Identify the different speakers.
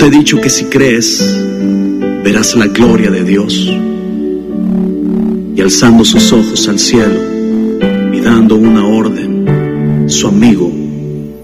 Speaker 1: te he dicho que si crees, verás la gloria de Dios. Y alzando sus ojos al cielo y dando una orden, su amigo